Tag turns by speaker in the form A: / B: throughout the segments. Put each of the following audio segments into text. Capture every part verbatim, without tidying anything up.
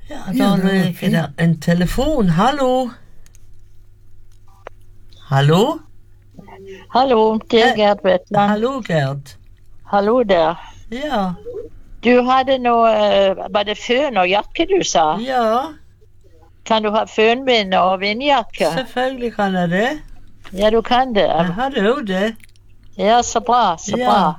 A: Ja, da er det en telefon. Hallo? Hallo?
B: Hallo, det er Gerd Vetland.
A: Hallo, Gerd.
B: Hallo der.
A: Ja.
B: Du hadde noe, var det føn og jakke du sa?
A: Ja.
B: Kan du ha fønbind og vindjakke?
A: Selvfølgelig kan jeg det.
B: Ja, du kan det.
A: Jeg hadde jo det.
B: Ja, så bra, så
A: Ja.
B: bra.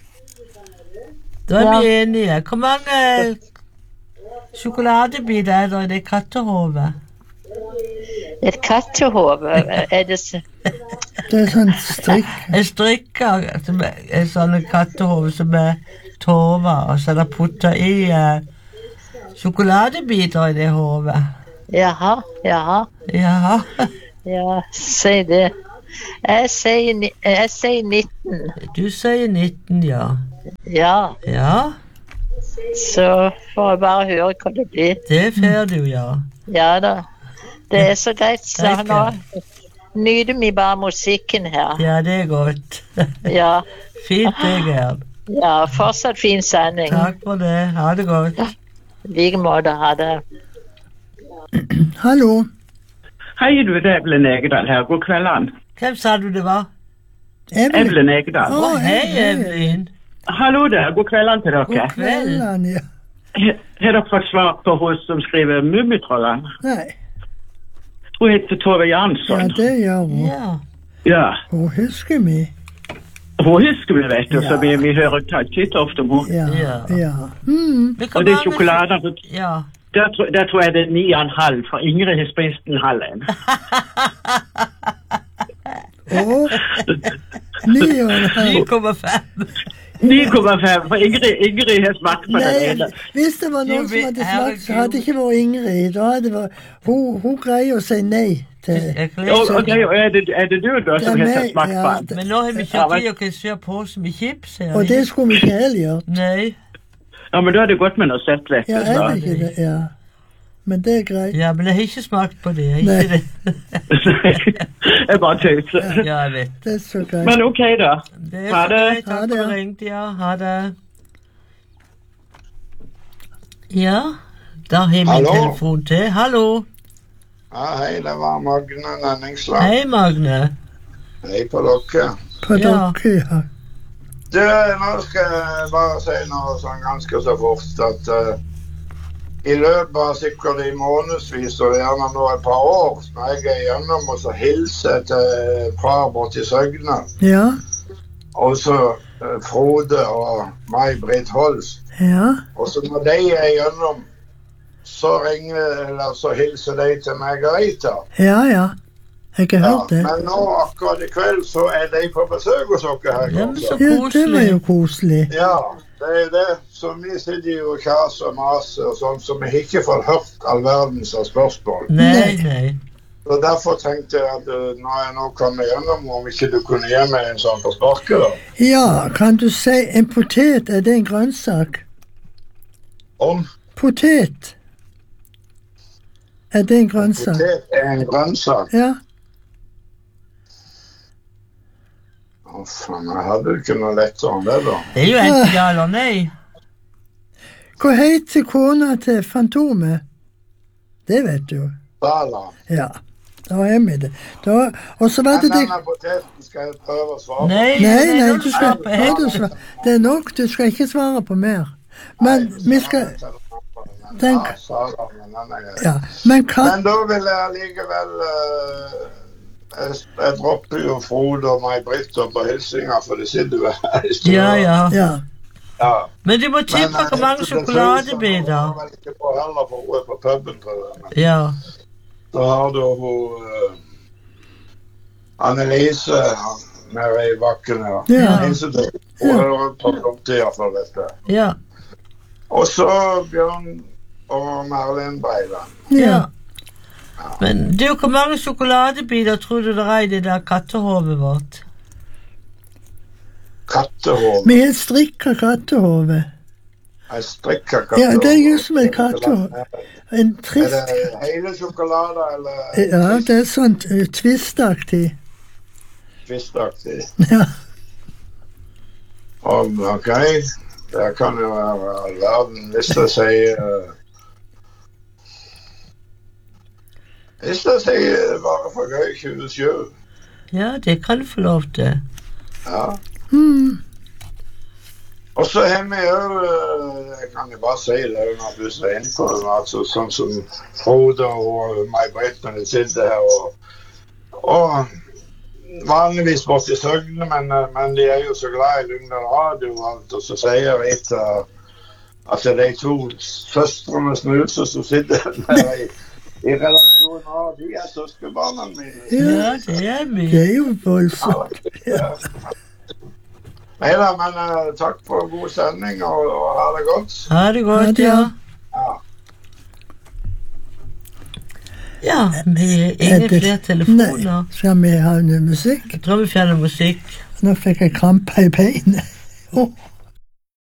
A: Da er
B: Ja.
A: vi enige. Hvor mange sjokoladebiter er der i det kattehovet?
B: Et kattehove, er det så?
C: Det er sånn strikk.
A: Jeg strikker som er, er sånne kattehove som er tover, og så er det puttet i uh, sjokoladebiter i det hovet.
B: Jaha, jaha.
A: Ja.
B: Ja, si det. Jeg sier, ni- jeg sier nitten.
A: Du sier nitten, ja.
B: Ja,
A: Ja,
B: så får jeg bare høre hva det blir.
A: det får du, ja.
B: Ja da. Det er så greit, så
A: Greit,
B: nå
A: ja.
B: nyter vi bare musikken her.
A: Ja, det er godt.
B: Ja,
A: Fint det, Gerd.
B: ja, fortsatt fin sending.
A: Takk for det. Ha det godt.
B: I like måte, ha det.
C: Hallo.
D: Hei du, det er Evelyn Egedal her. God kvelden.
A: Hvem sa du det var?
C: Evelyn.
D: Evelyn Egedal.
C: Å,
A: Å, hei, Evelyn.
D: Hallo der, god kvelden til dere.
A: God kveld.
C: Kvelden, ja.
D: He- Har dere fått svar på hun som skriver Mummitrollen?
C: Nei,
D: Hun heter Tove
C: ja,
D: Jansson.
C: det gjør hun.
A: Ja.
D: Ja,
C: Hun husker meg.
D: hun husker vi, vet du, så
C: Ja.
D: vi, vi hører tatt titt ofte om hun.
C: Ja,
A: Ja.
C: ja. Mm.
A: Men hvor
D: Og det er
A: mange-
D: sjokolader.
A: Ja.
D: Der, tro- der tror jeg det er ni og en halv, for Ingrid har spist en halv en.
C: Og ni og en halv.
A: ni komma fem.
D: ni komma fem, for Ingrid, Ingrid har smakt på den
C: Nei,
D: ene.
C: hvis det var noen som hadde smakt, så hadde det ikke vært Ingrid. Da hadde det vært, hun, hun greier å si nei til.
A: Jeg
D: Jo,
A: klikker.
D: ok, og er det, er det du da som
C: Det er
D: har
C: meg,
D: smakt
C: ja,
D: på den?
C: det-
A: Men nå har vi
D: Ja,
A: kjøpt
D: men-
A: i og kjører på så mye chips her.
C: Og det skulle vi ikke heller gjøre.
A: Nei.
D: Ja, men da er det godt med noe søtt, vet du.
C: Ja, er
D: så.
C: det ikke det? Ja. Men det er greit.
A: Ja, men jeg har ikke smakt på det. Jeg har
C: Nei.
A: ikke det.
D: Jeg bare tøyser.
A: Ja, jeg vet.
C: Det er så greit.
D: Men ok da.
A: Det er
D: Ha
A: så
D: det.
A: greit.
C: Ha
A: Takk
C: det,
A: for
C: ja.
A: ringt, ja. Ha det. Ja, da har vi
E: Hallo?
A: telefon til. Hallo.
E: Ja, hei, det var Magne Nenningsland.
A: Hei, Magne.
E: Hei på dere.
C: På
A: Ja.
C: dere, ja.
E: Du, nå skal jeg bare si noe sånn ganske så fort at uh, i løpet av sikkert i månedsvis, og gjerne nå et par år, når jeg er gjennom og så hilser til et par borti Søgne,
C: Ja,
E: og så uh, Frode og May-Britt Holst,
C: ja.
E: og så når de er gjennom, så ringer, eller så hilser de til Margarita.
C: Ja, ja. Jeg har
E: Ja,
C: hørt det.
E: men nå akkurat i kveld så er de på besøk hos dere her.
A: Ja, men så
E: kanskje.
C: Ja, det var jo koselig.
E: Ja, det er det. Så vi sitter jo og kjaser og maser og sånn, så vi har ikke fått hørt all verdens av spørsmål.
A: Nei, nei.
E: Så derfor tenkte jeg at uh, når jeg nå kommer gjennom, om ikke du kunne gi meg en sånn på sparket da.
C: Ja, kan du si en potet, er det en grønnsak?
E: Om
C: Potet. Er det en grønnsak?
E: potet er en grønnsak.
C: Ja.
E: Å faen, jeg hadde jo ikke noe lettere enn det da.
A: Det er jo enten ja eller nei.
C: Hva heter kona til Fantomet? Det vet du.
E: Sala.
C: Ja, da er vi det. Da, og så var
E: Men
C: det det...
E: denne poteten skal jeg prøve å svare på.
A: Nei,
C: Nei, nei,
A: nå
C: du skal,
A: slapp
C: nei,
A: jeg.
C: du skal, det er nok, du skal ikke svare på mer. Men vi skal, den,
E: Ja, Sala, men den er...
C: ja, men kan,
E: Men da vil jeg likevel uh, jeg, jeg dropper jo Frode og May-Britt og på hilsinger, for det sitter jo her i stedet.
A: Ja, ja.
C: ja,
E: Ja.
A: Men du må tippe
E: Men,
A: hvor
E: eh,
A: mange
E: det ser ut som
A: sjokoladebiter.
E: hun var vel ikke på heller, for hun er på puben, tror jeg. Men
A: Ja.
E: så har du hun uh, Annelise han, nede i bakken her.
C: Ja.
E: Innsetid. Hun er på tomtid i hvert fall, vet jeg.
A: Ja.
E: Og så Bjørn og Merlin Breiland.
C: ja.
A: Men du, hvor mange sjokoladebiter tror du det er i det der kattehovet vårt?
E: Kattehov.
C: Vi har strikket kattehove.
E: Jeg strikker kattehov.
C: Ja, det er jo som et kattehove. En
E: Er
C: trist...
E: det hele sjokolade, eller
C: Ja, det er sånt uh, tvistaktig.
E: tvistaktig?
C: Ja,
E: Og, ok, det kan jo være all verden. Hvis jeg sier uh, Hvis det sier bare for gøy tjuesju.
A: Ja, det kan du få lov til.
E: Ja.
C: Mm.
E: Og så har vi jo, jeg kan jo bare si det når du er inne på det, altså, sånn som Frode og meg Britt når de sitter her, og, og vanligvis bort i Søgne, men, men de er jo så glad i Lyngdal Radio og alt, og så sier jeg etter at det er de to søstrene Snuse som sitter der i, i redaksjonen, og de er søskenbarna mine.
A: Ja, det er vi.
C: Det er jo voldsomt.
E: Ja. Neida, men uh, takk for god sending, og, og ha det godt.
A: Ha det godt, ja.
E: Ja.
A: Ja, vi har ingen flere telefoner.
C: Nei, skal vi ha noe musikk?
A: Jeg tror vi fjerner musikk.
C: Nå fikk jeg krampe i beinet. Oh.